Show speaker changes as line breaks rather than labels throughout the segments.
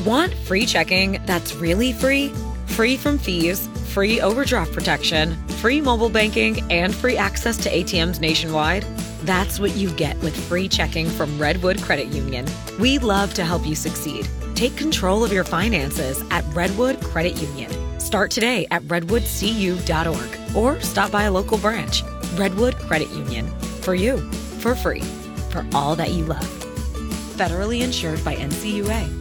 Want free checking that's really free? Free from fees, free overdraft protection, free mobile banking, and free access to ATMs nationwide? That's what you get with free checking from Redwood Credit Union. We love to help you succeed. Take control of your finances at Redwood Credit Union. Start today at redwoodcu.org or stop by a local branch. Redwood Credit Union. For you, for free, for all that you love. Federally insured by NCUA.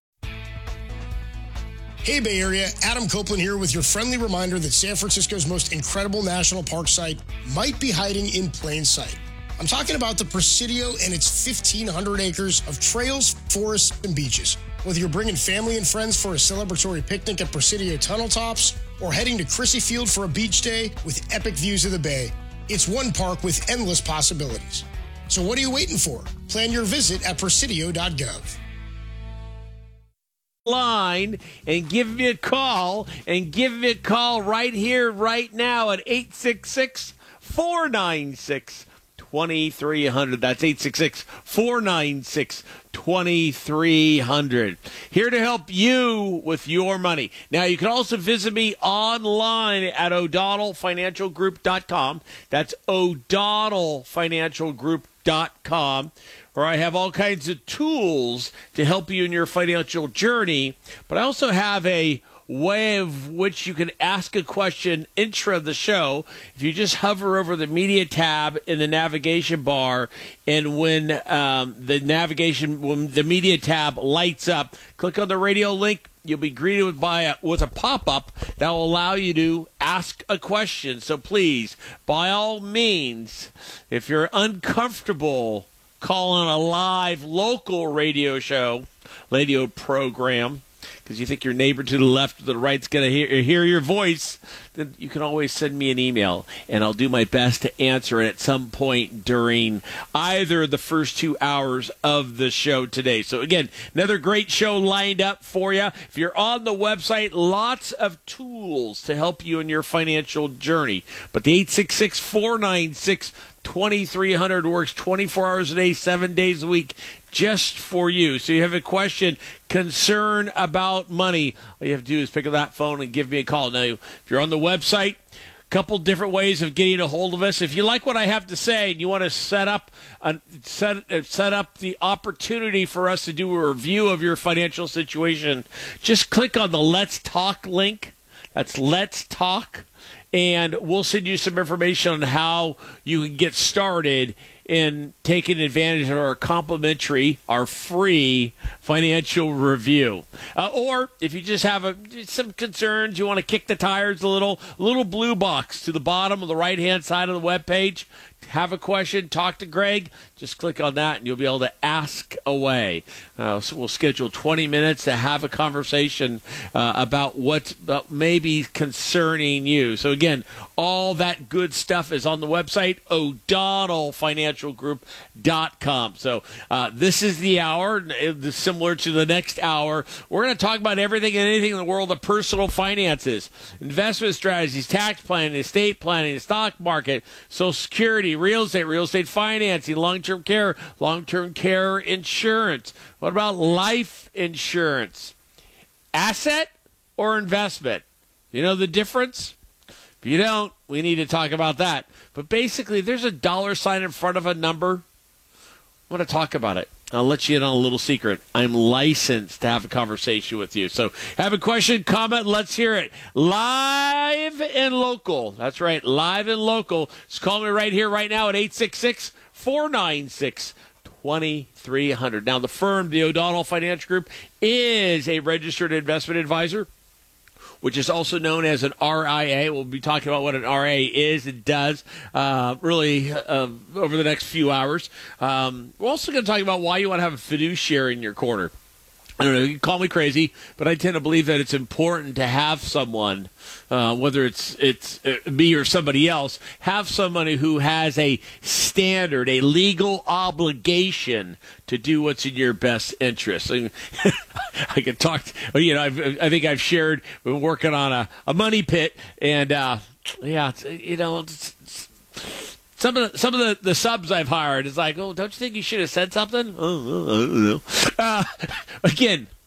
Hey Bay Area, Adam Copeland here with your friendly reminder that San Francisco's most incredible national park site might be hiding in plain sight. I'm talking about the Presidio and its 1,500 acres of trails, forests, and beaches. Whether you're bringing family and friends for a celebratory picnic at Presidio tunnel tops or heading to Crissy Field for a beach day with epic views of the bay, it's one park with endless possibilities. So what are you waiting for? Plan your visit at presidio.gov.
Line and give me a call right here, right now at 866-496-2300. That's 866-496-2300. Here to help you with your money. Now, you can also visit me online at o'donnellfinancialgroup.com. That's o'donnellfinancialgroup.com. Where I have all kinds of tools to help you in your financial journey. But I also have a way of which you can ask a question intro of the show. If you just hover over the media tab in the navigation bar, and when the media tab lights up, click on the radio link. You'll be greeted with a pop-up that will allow you to ask a question. So please, by all means, if you're uncomfortable calling a live local radio program, because you think your neighbor to the left or the right's going to hear your voice, then you can always send me an email, and I'll do my best to answer it at some point during either of the first 2 hours of the show today. So, again, another great show lined up for you. If you're on the website, lots of tools to help you in your financial journey. But the 866-496-2300 works 24 hours a day, 7 days a week, just for you. So you have a question, concern about money, all you have to do is pick up that phone and give me a call. Now, if you're on the website, a couple different ways of getting a hold of us. If you like what I have to say and you want to set up the opportunity for us to do a review of your financial situation, just click on the Let's Talk link. That's Let's Talk. And we'll send you some information on how you can get started in taking advantage of our complimentary, our free financial review. Or if you just have some concerns, you want to kick the tires a little blue box to the bottom of the right-hand side of the webpage. Have a question, talk to Greg, just click on that and you'll be able to ask away. So we'll schedule 20 minutes to have a conversation about what may be concerning you. So again, all that good stuff is on the website, o'donnellfinancialgroup.com. So this is the hour, similar to the next hour. We're going to talk about everything and anything in the world of personal finances, investment strategies, tax planning, estate planning, the stock market, Social Security, real estate financing, long-term care insurance. What about life insurance? Asset or investment? You know the difference? If you don't, we need to talk about that. But basically, there's a dollar sign in front of a number. I want to talk about it. I'll let you in on a little secret. I'm licensed to have a conversation with you. So have a question, comment, let's hear it. Live and local. That's right, live and local. Just call me right here, right now at 866-496-2300. Now, the firm, the O'Donnell Financial Group, is a registered investment advisor, which is also known as an RIA. We'll be talking about what an RIA is and does over the next few hours. We're also going to talk about why you want to have a fiduciary in your corner. I don't know, you can call me crazy, but I tend to believe that it's important to have someone, whether it's me or somebody else, have somebody who has a standard, a legal obligation to do what's in your best interest. I can talk, I think I've shared, we've been working on a money pit, and some of the subs I've hired is like, oh, don't you think you should have said something? I don't know. Again,